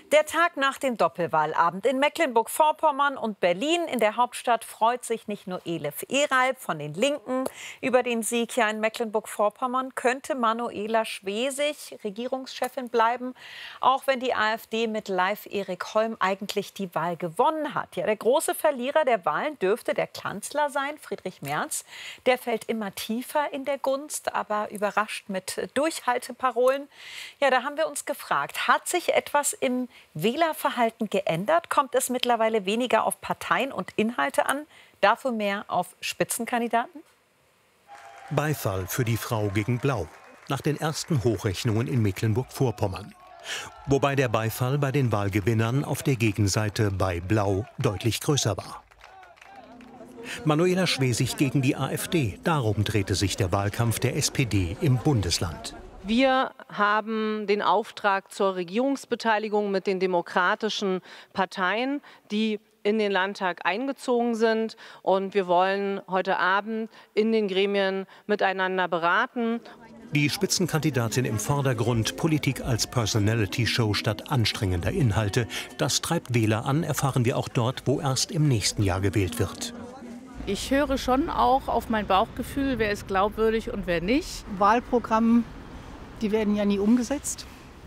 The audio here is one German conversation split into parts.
Der Tag nach dem Doppelwahlabend in Mecklenburg-Vorpommern und Berlin. In der Hauptstadt freut sich nicht nur Elif Eralp von den Linken über den Sieg. Ja, in Mecklenburg-Vorpommern könnte Manuela Schwesig Regierungschefin bleiben, auch wenn die AfD mit Leif Erik Holm eigentlich die Wahl gewonnen hat. Ja, der große Verlierer der Wahlen dürfte der Kanzler sein, Friedrich Merz. Der fällt immer tiefer in der Gunst, aber überrascht mit Durchhalteparolen. Ja, da haben wir uns gefragt, hat sich etwas im Wählerverhalten geändert? Kommt es mittlerweile weniger auf Parteien und Inhalte an, dafür mehr auf Spitzenkandidaten? Beifall für die Frau gegen Blau nach den ersten Hochrechnungen in Mecklenburg-Vorpommern. Wobei der Beifall bei den Wahlgewinnern auf der Gegenseite bei Blau deutlich größer war. Manuela Schwesig gegen die AfD. Darum drehte sich der Wahlkampf der SPD im Bundesland. Wir haben den Auftrag zur Regierungsbeteiligung mit den demokratischen Parteien, die in den Landtag eingezogen sind. Und wir wollen heute Abend in den Gremien miteinander beraten. Die Spitzenkandidatin im Vordergrund, Politik als Personality-Show statt anstrengender Inhalte. Das treibt Wähler an, erfahren wir auch dort, wo erst im nächsten Jahr gewählt wird. Ich höre schon auch auf mein Bauchgefühl, wer ist glaubwürdig und wer nicht. Wahlprogramm, die werden ja nie umgesetzt.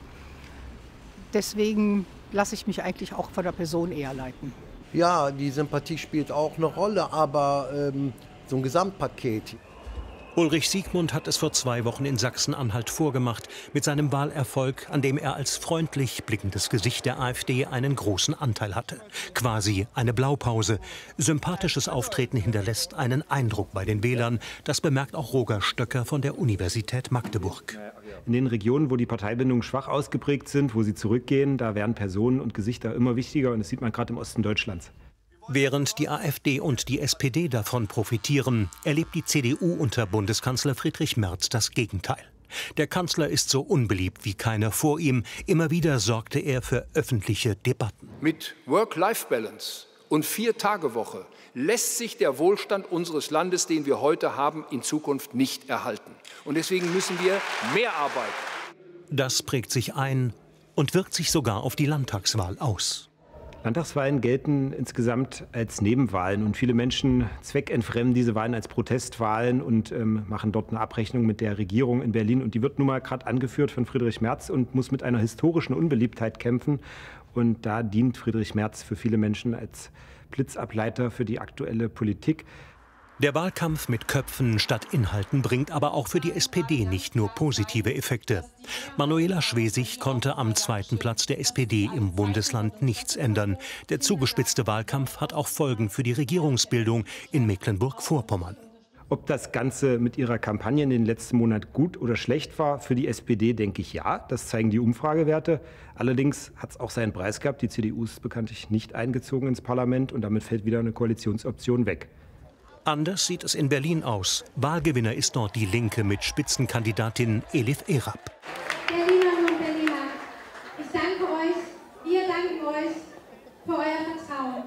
Deswegen lasse ich mich eigentlich auch von der Person eher leiten. Ja, die Sympathie spielt auch eine Rolle, aber so ein Gesamtpaket. Ulrich Siegmund hat es vor 2 Wochen in Sachsen-Anhalt vorgemacht, mit seinem Wahlerfolg, an dem er als freundlich blickendes Gesicht der AfD einen großen Anteil hatte. Quasi eine Blaupause. Sympathisches Auftreten hinterlässt einen Eindruck bei den Wählern. Das bemerkt auch Roger Stöcker von der Universität Magdeburg. In den Regionen, wo die Parteibindungen schwach ausgeprägt sind, wo sie zurückgehen, da werden Personen und Gesichter immer wichtiger. Und das sieht man gerade im Osten Deutschlands. Während die AfD und die SPD davon profitieren, erlebt die CDU unter Bundeskanzler Friedrich Merz das Gegenteil. Der Kanzler ist so unbeliebt wie keiner vor ihm. Immer wieder sorgte er für öffentliche Debatten. Mit Work-Life-Balance und 4-Tage-Woche lässt sich der Wohlstand unseres Landes, den wir heute haben, in Zukunft nicht erhalten. Und deswegen müssen wir mehr arbeiten. Das prägt sich ein und wirkt sich sogar auf die Landtagswahl aus. Landtagswahlen gelten insgesamt als Nebenwahlen und viele Menschen zweckentfremden diese Wahlen als Protestwahlen und machen dort eine Abrechnung mit der Regierung in Berlin. Und die wird nun mal gerade angeführt von Friedrich Merz und muss mit einer historischen Unbeliebtheit kämpfen. Und da dient Friedrich Merz für viele Menschen als Blitzableiter für die aktuelle Politik. Der Wahlkampf mit Köpfen statt Inhalten bringt aber auch für die SPD nicht nur positive Effekte. Manuela Schwesig konnte am 2. Platz der SPD im Bundesland nichts ändern. Der zugespitzte Wahlkampf hat auch Folgen für die Regierungsbildung in Mecklenburg-Vorpommern. Ob das Ganze mit ihrer Kampagne in den letzten Monaten gut oder schlecht war, für die SPD denke ich ja. Das zeigen die Umfragewerte. Allerdings hat es auch seinen Preis gehabt. Die CDU ist bekanntlich nicht eingezogen ins Parlament und damit fällt wieder eine Koalitionsoption weg. Anders sieht es in Berlin aus. Wahlgewinner ist dort die Linke mit Spitzenkandidatin Elif Eralp. Berlinerinnen und Berliner, ich danke euch, wir danken euch für euer Vertrauen.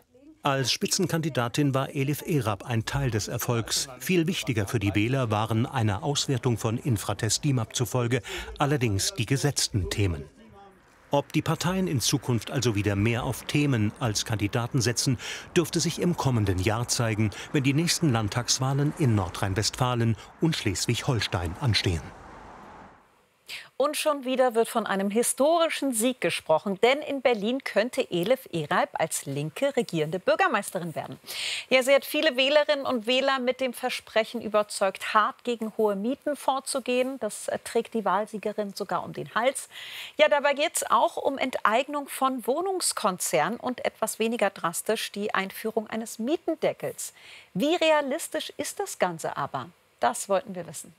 Als Spitzenkandidatin war Elif Eralp ein Teil des Erfolgs. Viel wichtiger für die Wähler waren einer Auswertung von Infratest DIMAP zufolge allerdings die gesetzten Themen. Ob die Parteien in Zukunft also wieder mehr auf Themen als Kandidaten setzen, dürfte sich im kommenden Jahr zeigen, wenn die nächsten Landtagswahlen in Nordrhein-Westfalen und Schleswig-Holstein anstehen. Und schon wieder wird von einem historischen Sieg gesprochen, denn in Berlin könnte Elif Eralp als linke regierende Bürgermeisterin werden. Ja, sie hat viele Wählerinnen und Wähler mit dem Versprechen überzeugt, hart gegen hohe Mieten vorzugehen. Das trägt die Wahlsiegerin sogar um den Hals. Ja, dabei geht es auch um Enteignung von Wohnungskonzernen und etwas weniger drastisch die Einführung eines Mietendeckels. Wie realistisch ist das Ganze aber? Das wollten wir wissen.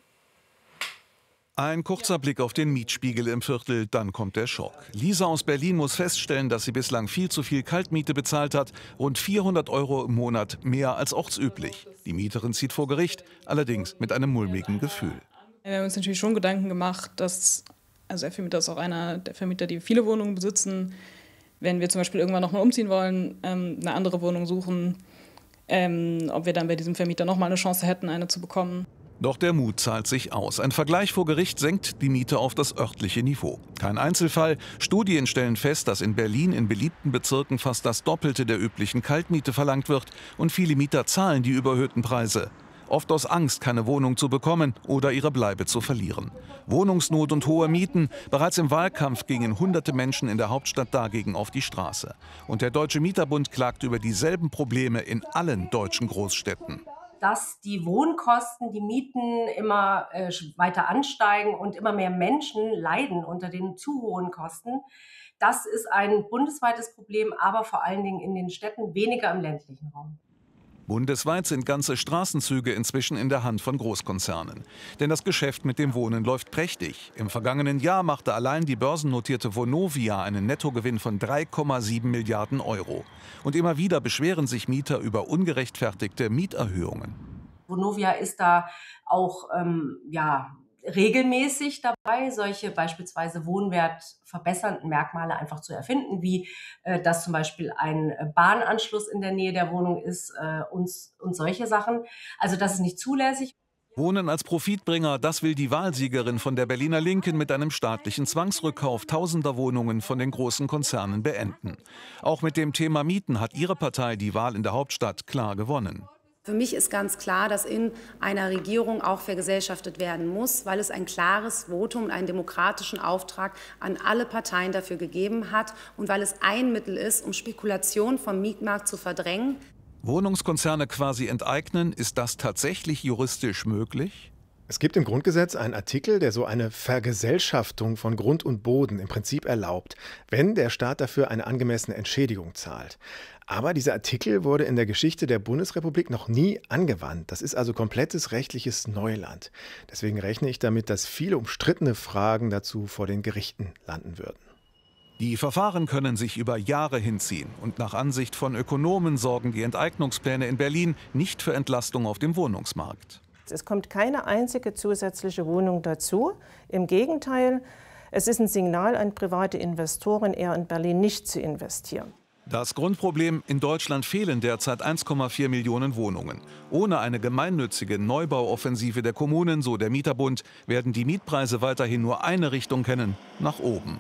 Ein kurzer Blick auf den Mietspiegel im Viertel, dann kommt der Schock. Lisa aus Berlin muss feststellen, dass sie bislang viel zu viel Kaltmiete bezahlt hat, rund 400 € im Monat, mehr als ortsüblich. Die Mieterin zieht vor Gericht, allerdings mit einem mulmigen Gefühl. Wir haben uns natürlich schon Gedanken gemacht, dass, also der Vermieter ist auch einer der Vermieter, die viele Wohnungen besitzen. Wenn wir zum Beispiel irgendwann noch mal umziehen wollen, eine andere Wohnung suchen, ob wir dann bei diesem Vermieter noch mal eine Chance hätten, eine zu bekommen. Doch der Mut zahlt sich aus. Ein Vergleich vor Gericht senkt die Miete auf das örtliche Niveau. Kein Einzelfall. Studien stellen fest, dass in Berlin in beliebten Bezirken fast das Doppelte der üblichen Kaltmiete verlangt wird. Und viele Mieter zahlen die überhöhten Preise. Oft aus Angst, keine Wohnung zu bekommen oder ihre Bleibe zu verlieren. Wohnungsnot und hohe Mieten. Bereits im Wahlkampf gingen hunderte Menschen in der Hauptstadt dagegen auf die Straße. Und der Deutsche Mieterbund klagt über dieselben Probleme in allen deutschen Großstädten. Dass die Wohnkosten, die Mieten immer weiter ansteigen und immer mehr Menschen leiden unter den zu hohen Kosten. Das ist ein bundesweites Problem, aber vor allen Dingen in den Städten, weniger im ländlichen Raum. Bundesweit sind ganze Straßenzüge inzwischen in der Hand von Großkonzernen. Denn das Geschäft mit dem Wohnen läuft prächtig. Im vergangenen Jahr machte allein die börsennotierte Vonovia einen Nettogewinn von 3,7 Milliarden Euro. Und immer wieder beschweren sich Mieter über ungerechtfertigte Mieterhöhungen. Vonovia ist da auch regelmäßig dabei, solche beispielsweise wohnwertverbessernden Merkmale einfach zu erfinden, wie dass zum Beispiel ein Bahnanschluss in der Nähe der Wohnung ist und solche Sachen. Also das ist nicht zulässig. Wohnen als Profitbringer, das will die Wahlsiegerin von der Berliner Linken mit einem staatlichen Zwangsrückkauf tausender Wohnungen von den großen Konzernen beenden. Auch mit dem Thema Mieten hat ihre Partei die Wahl in der Hauptstadt klar gewonnen. Für mich ist ganz klar, dass in einer Regierung auch vergesellschaftet werden muss, weil es ein klares Votum und einen demokratischen Auftrag an alle Parteien dafür gegeben hat und weil es ein Mittel ist, um Spekulation vom Mietmarkt zu verdrängen. Wohnungskonzerne quasi enteignen, ist das tatsächlich juristisch möglich? Es gibt im Grundgesetz einen Artikel, der so eine Vergesellschaftung von Grund und Boden im Prinzip erlaubt, wenn der Staat dafür eine angemessene Entschädigung zahlt. Aber dieser Artikel wurde in der Geschichte der Bundesrepublik noch nie angewandt. Das ist also komplettes rechtliches Neuland. Deswegen rechne ich damit, dass viele umstrittene Fragen dazu vor den Gerichten landen würden. Die Verfahren können sich über Jahre hinziehen. Und nach Ansicht von Ökonomen sorgen die Enteignungspläne in Berlin nicht für Entlastung auf dem Wohnungsmarkt. Es kommt keine einzige zusätzliche Wohnung dazu. Im Gegenteil, es ist ein Signal an private Investoren, eher in Berlin nicht zu investieren. Das Grundproblem: in Deutschland fehlen derzeit 1,4 Millionen Wohnungen. Ohne eine gemeinnützige Neubauoffensive der Kommunen, so der Mieterbund, werden die Mietpreise weiterhin nur eine Richtung kennen: nach oben.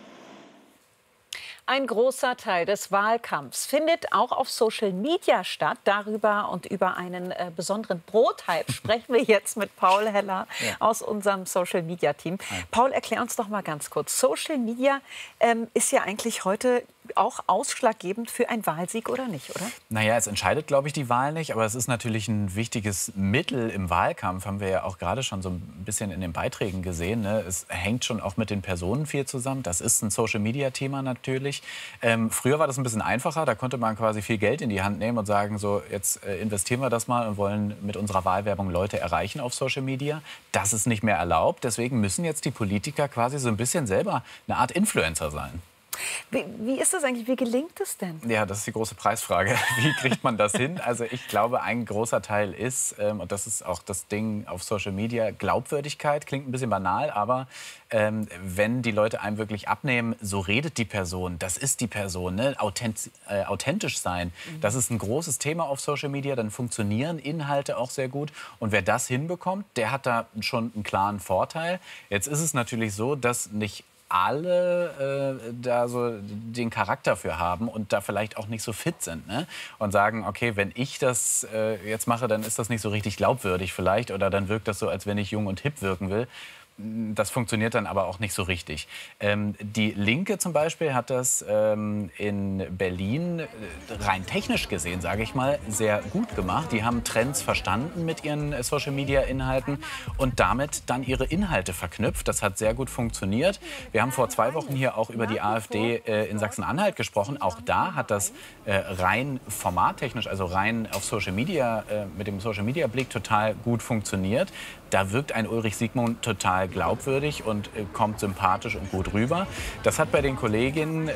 Ein großer Teil des Wahlkampfs findet auch auf Social Media statt. Darüber und über einen besonderen Brothype sprechen wir jetzt mit Paul Heller aus unserem Social Media Team. Paul, erklär uns doch mal ganz kurz. Social Media ist ja eigentlich heute auch ausschlaggebend für einen Wahlsieg, oder nicht, oder? Naja, es entscheidet, glaube ich, die Wahl nicht. Aber es ist natürlich ein wichtiges Mittel im Wahlkampf. Haben wir ja auch gerade schon so ein bisschen in den Beiträgen gesehen. Ne? Es hängt schon auch mit den Personen viel zusammen. Das ist ein Social-Media-Thema natürlich. Früher war das ein bisschen einfacher. Da konnte man quasi viel Geld in die Hand nehmen und sagen, so, jetzt investieren wir das mal und wollen mit unserer Wahlwerbung Leute erreichen auf Social Media. Das ist nicht mehr erlaubt. Deswegen müssen jetzt die Politiker quasi so ein bisschen selber eine Art Influencer sein. Wie ist das eigentlich? Wie gelingt es denn? Ja, das ist die große Preisfrage. Wie kriegt man das hin? Also ich glaube, ein großer Teil ist, und das ist auch das Ding auf Social Media, Glaubwürdigkeit. Klingt ein bisschen banal, aber wenn die Leute einem wirklich abnehmen, so redet die Person, das ist die Person, ne? Authentisch sein, das ist ein großes Thema auf Social Media, dann funktionieren Inhalte auch sehr gut. Und wer das hinbekommt, der hat da schon einen klaren Vorteil. Jetzt ist es natürlich so, dass nicht alle da so den Charakter für haben und da vielleicht auch nicht so fit sind, ne? Und sagen, okay, wenn ich das jetzt mache, dann ist das nicht so richtig glaubwürdig vielleicht oder dann wirkt das so, als wenn ich jung und hip wirken will. Das funktioniert dann aber auch nicht so richtig. Die Linke zum Beispiel hat das in Berlin rein technisch gesehen, sage ich mal, sehr gut gemacht. Die haben Trends verstanden mit ihren Social-Media-Inhalten und damit dann ihre Inhalte verknüpft. Das hat sehr gut funktioniert. Wir haben vor 2 Wochen hier auch über die AfD in Sachsen-Anhalt gesprochen. Auch da hat das rein formattechnisch, also rein auf Social Media, mit dem Social-Media-Blick total gut funktioniert. Da wirkt ein Ulrich Siegmund total glaubwürdig und kommt sympathisch und gut rüber. Das hat bei den Kolleginnen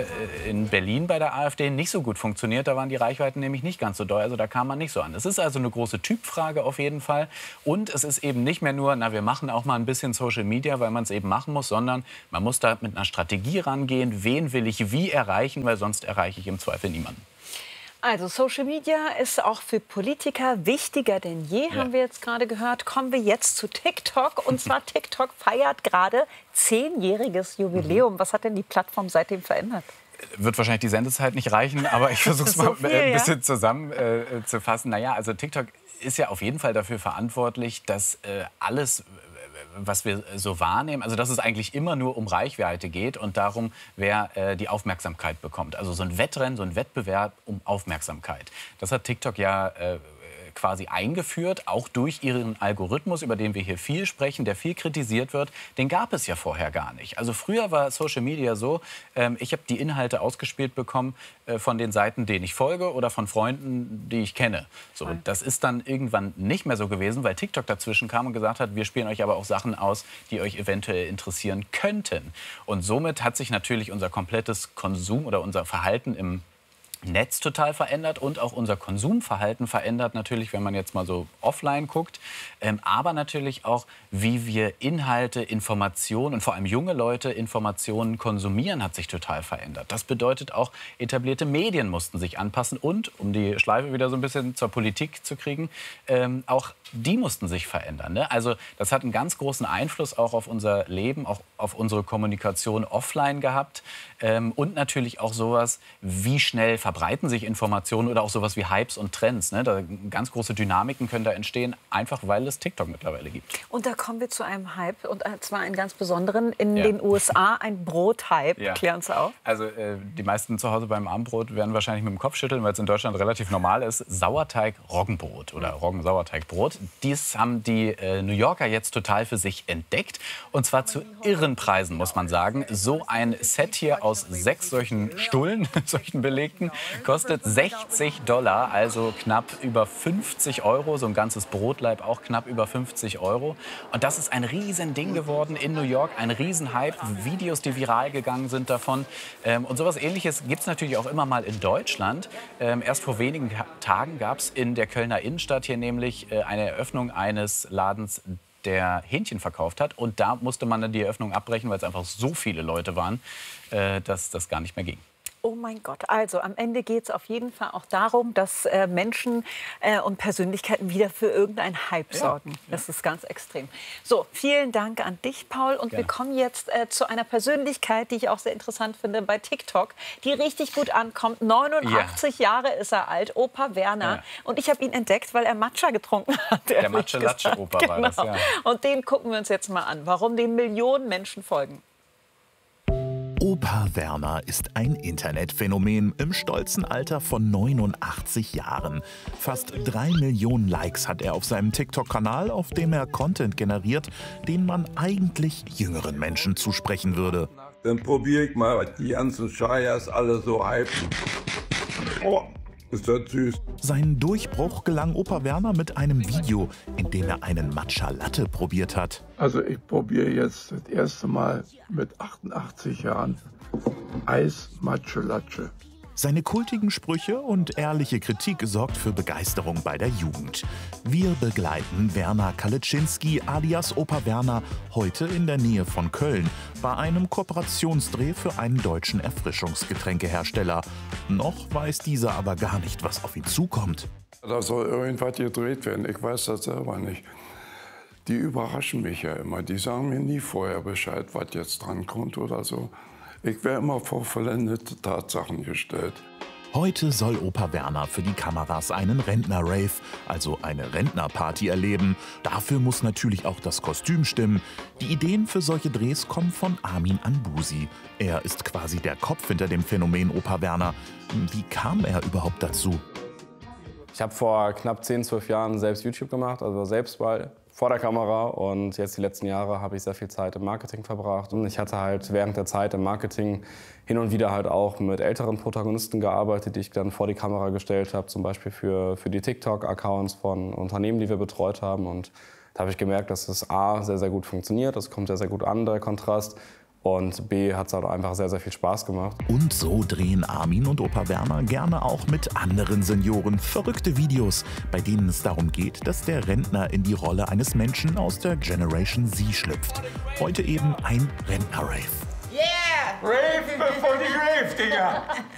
in Berlin bei der AfD nicht so gut funktioniert. Da waren die Reichweiten nämlich nicht ganz so doll. Also da kam man nicht so an. Es ist also eine große Typfrage auf jeden Fall. Und es ist eben nicht mehr nur, na, wir machen auch mal ein bisschen Social Media, weil man es eben machen muss, sondern man muss da mit einer Strategie rangehen. Wen will ich wie erreichen, weil sonst erreiche ich im Zweifel niemanden. Also Social Media ist auch für Politiker wichtiger denn je, haben wir jetzt gerade gehört. Kommen wir jetzt zu TikTok. Und zwar TikTok feiert gerade 10-jähriges Jubiläum. Was hat denn die Plattform seitdem verändert? Wird wahrscheinlich die Sendezeit nicht reichen, aber ich versuche es mal ein bisschen zusammenzufassen. Naja, also TikTok ist ja auf jeden Fall dafür verantwortlich, dass alles, was wir so wahrnehmen, also dass es eigentlich immer nur um Reichweite geht und darum, wer die Aufmerksamkeit bekommt. Also so ein Wettrennen, so ein Wettbewerb um Aufmerksamkeit. Das hat TikTok ja quasi eingeführt, auch durch ihren Algorithmus, über den wir hier viel sprechen, der viel kritisiert wird. Den gab es ja vorher gar nicht. Also früher war Social Media so, ich habe die Inhalte ausgespielt bekommen von den Seiten, denen ich folge oder von Freunden, die ich kenne. So, das ist dann irgendwann nicht mehr so gewesen, weil TikTok dazwischen kam und gesagt hat, wir spielen euch aber auch Sachen aus, die euch eventuell interessieren könnten. Und somit hat sich natürlich unser komplettes Konsum oder unser Verhalten im Netz total verändert und auch unser Konsumverhalten verändert natürlich, wenn man jetzt mal so offline guckt, aber natürlich auch, wie wir Inhalte, Informationen und vor allem junge Leute Informationen konsumieren, hat sich total verändert. Das bedeutet auch, etablierte Medien mussten sich anpassen und, um die Schleife wieder so ein bisschen zur Politik zu kriegen, auch die mussten sich verändern. Ne? Also das hat einen ganz großen Einfluss auch auf unser Leben, auch auf unsere Kommunikation offline gehabt und natürlich auch sowas, wie schnell verbreiten sich Informationen oder auch sowas wie Hypes und Trends. Ne? Da ganz große Dynamiken können da entstehen, einfach weil es TikTok mittlerweile gibt. Und da kommen wir zu einem Hype, und zwar einen ganz besonderen, in den USA, ein Brothype. Ja. Klär uns auf. Also die meisten zu Hause beim Abendbrot werden wahrscheinlich mit dem Kopf schütteln, weil es in Deutschland relativ normal ist. Sauerteig-Roggenbrot oder Roggensauerteigbrot. Dies haben die New Yorker jetzt total für sich entdeckt. Und zwar zu irren Preisen, muss man sagen. So ein Set hier aus 6 solchen Stullen, solchen belegten, kostet $60, also knapp über 50 €. So ein ganzes Brotlaib auch knapp über 50 €. Und das ist ein Riesending geworden in New York, ein Riesenhype. Videos, die viral gegangen sind davon. Und sowas Ähnliches gibt es natürlich auch immer mal in Deutschland. Erst vor wenigen Tagen gab es in der Kölner Innenstadt hier nämlich eine Eröffnung eines Ladens, der Hähnchen verkauft hat. Und da musste man dann die Eröffnung abbrechen, weil es einfach so viele Leute waren, dass das gar nicht mehr ging. Oh mein Gott, also am Ende geht es auf jeden Fall auch darum, dass Menschen und Persönlichkeiten wieder für irgendeinen Hype sorgen. Das ist ganz extrem. So, vielen Dank an dich, Paul. Und wir kommen jetzt zu einer Persönlichkeit, die ich auch sehr interessant finde bei TikTok, die richtig gut ankommt. 89 Jahre ist er alt, Opa Werner. Ja. Und ich habe ihn entdeckt, weil er Matcha getrunken hat. Der Matcha-Latsche-Opa war das, ja. Und den gucken wir uns jetzt mal an, warum dem Millionen Menschen folgen. Opa Werner ist ein Internetphänomen im stolzen Alter von 89 Jahren. Fast 3 Millionen Likes hat er auf seinem TikTok-Kanal, auf dem er Content generiert, den man eigentlich jüngeren Menschen zusprechen würde. Dann probiere ich mal, was die ganzen Scheiers alle so hypen. Oh, ist das süß. Sein Durchbruch gelang Opa Werner mit einem Video, in dem er einen Matcha Latte probiert hat. Also ich probiere jetzt das erste Mal mit 88 Jahren Eis Matcha Latte. Seine kultigen Sprüche und ehrliche Kritik sorgt für Begeisterung bei der Jugend. Wir begleiten Werner Kalitschinski alias Opa Werner heute in der Nähe von Köln bei einem Kooperationsdreh für einen deutschen Erfrischungsgetränkehersteller. Noch weiß dieser aber gar nicht, was auf ihn zukommt. Da soll irgendwas gedreht werden, ich weiß das selber nicht. Die überraschen mich ja immer, die sagen mir nie vorher Bescheid, was jetzt drankommt oder so. Ich werde immer vor vollendete Tatsachen gestellt. Heute soll Opa Werner für die Kameras einen Rentner-Rave, also eine Rentnerparty, erleben. Dafür muss natürlich auch das Kostüm stimmen. Die Ideen für solche Drehs kommen von Armin Anbusi. Er ist quasi der Kopf hinter dem Phänomen Opa Werner. Wie kam er überhaupt dazu? Ich habe vor knapp 10, 12 Jahren selbst YouTube gemacht, also selbst mal vor der Kamera, und jetzt die letzten Jahre habe ich sehr viel Zeit im Marketing verbracht. Und ich hatte halt während der Zeit im Marketing hin und wieder halt auch mit älteren Protagonisten gearbeitet, die ich dann vor die Kamera gestellt habe, zum Beispiel für die TikTok-Accounts von Unternehmen, die wir betreut haben. Und da habe ich gemerkt, dass es A, sehr, sehr gut funktioniert, das kommt sehr, sehr gut an, der Kontrast. Und B, hat es halt einfach sehr, sehr viel Spaß gemacht. Und so drehen Armin und Opa Werner gerne auch mit anderen Senioren verrückte Videos, bei denen es darum geht, dass der Rentner in die Rolle eines Menschen aus der Generation Z schlüpft. Heute eben ein Rentner-Rave. Yeah! Rave bevor die Rave, Digga!